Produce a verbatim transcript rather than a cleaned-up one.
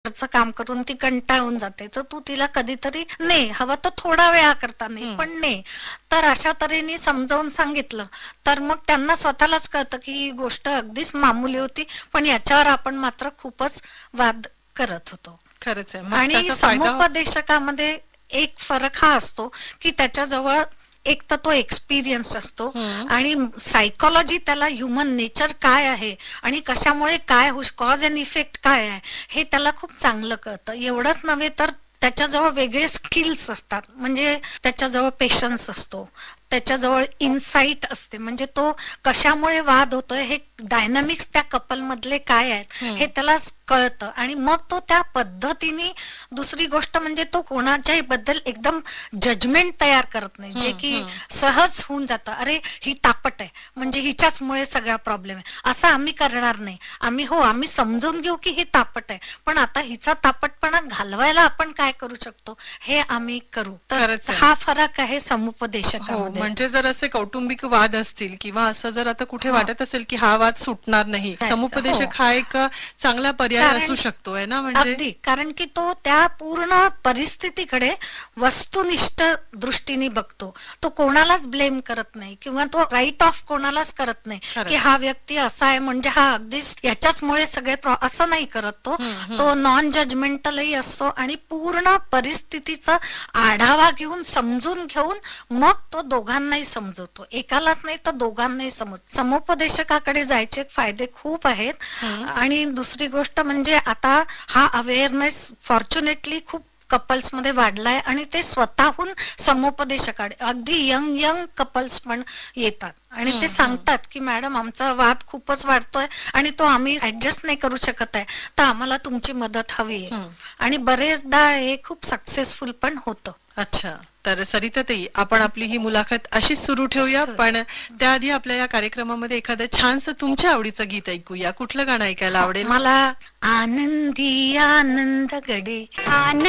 घरचं काम करून ती कंटाळून जाते, तर तू तिला कधीतरी ने, हवं तर थोडा वेळा करता नाही हं. पण ने. तर अशा तऱ्हेने समजावून सांगितलं तर मग त्यांना स्वतःलाच कळतं की ही गोष्ट अगदीच मामूली होती, पण याच्यावर आपण मात्र खूपच वाद करत होतो. खरंच आहे. मग आणि त्याचा फायदा समुपदेशकामध्ये एक फरक हा असतो की त्याच्याजवळ एक तर तो एक्सपिरियन्स असतो हं. आणि सायकोलॉजी, त्याला ह्युमन नेचर काय आहे आणि कशामुळे काय होऊ, कॉज अँड इफेक्ट काय आहे हे त्याला खूप चांगलं कळतं. एवढंच नव्हे तर त्याच्याजवळ वेगळे स्किल्स असतात, म्हणजे त्याच्याजवळ पेशन्स असतो, त्याच्याजवळ इनसाइट असते, म्हणजे तो कशामुळे वाद होतोय हे डायनामिक्स त्या कपल मधले काय आहेत हे हं. त्याला कळतं आणि मग तो त्या पद्धतीने. दुसरी गोष्ट म्हणजे तो कोणाच्याही बद्दल एकदम जजमेंट तयार करत नाही, जे हं, की हं. सहज होऊन जातं. अरे ही तापट आहे म्हणजे हिच्याचमुळे सगळा प्रॉब्लेम आहे, असं आम्ही करणार नाही. आम्ही हो आम्ही समजून घेऊ की ही तापट आहे, पण आता हिचा तापटपणा घालवायला आपण काय करू शकतो हे आम्ही करू. तर खरंच आहे. हा फरक आहे हो, समुपदेशकामध्ये. म्हणजे जर असे कौटुंबिक वाद असतील किंवा असं जर आता कुठे हा. वाटत असेल की हा वाद सुटणार नाही, जायचं. हो. समुपदेशक हा एक चांगला पर्याय कारण असू शकतो आहे ना म्हणजे. अगदी, कारण की तो त्या पूर्ण परिस्थितीकडे वस्तुनिष्ठ दृष्टीने बघतो. तो कोणालाच ब्लेम करत नाही किंवा तो राईट ऑफ कोणालाच करत नाही की खरंच. हा व्यक्ती असा आहे म्हणजे हा अगदीच याच्याचमुळे सगळे प्रॉ- असं नाही करत तो. हं, हं. तो नॉन जजमेंटलही असतो आणि पूर्ण परिस्थितीचा आढावा घेऊन समजून घेऊन मग तो दोघांनाही समजवतो. एकालाच नाही तर दोघांनाही समजतो. समुपदेशकाकडे जायचे फायदे खूप आहेत. हं. आणि दुसरी गोष्ट म्हणजे आता हा अवेअरनेस फॉर्च्युनेटली खूप कपल्स मध्ये वाढलाय आणि ते स्वतःहून समुपदेशकाकडे, अगदी यंग यंग कपल्स पण येतात आणि ते हं, हं. सांगतात की मॅडम आमचा वाद खूपच वाढतोय आणि तो आम्ही ऍडजस्ट नाही करू शकत आहे, तर आम्हाला तुमची मदत हवी आहे. हं. आणि बरेचदा हे खूप सक्सेसफुल पण होतं. अच्छा. तर सरिताताई, आपण आपली ही मुलाखत अशीच सुरू ठेवूया, पण त्याआधी आपल्या या कार्यक्रमामध्ये एखादं छानसं तुमच्या आवडीचं गीत ऐकूया. कुठलं गाणं ऐकायला आवडेल? मला आनंदी आनंद गडे आनंद